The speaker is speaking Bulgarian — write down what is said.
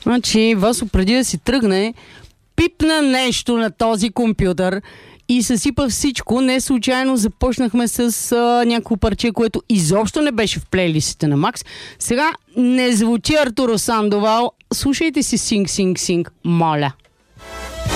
Значи, Васо преди да си тръгне, пипна нещо на този компютър и съсипа всичко. Не случайно започнахме с някакво парче, което изобщо не беше в плейлистите на Макс. Сега не звучи Артуро Сандовал. Слушайте си Синг, моля.